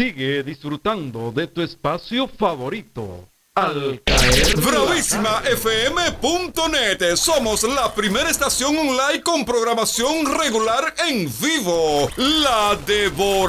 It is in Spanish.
Sigue disfrutando de tu espacio favorito. Al caer BravísimaFM.net. Somos la primera estación online con programación regular en vivo. La Devora.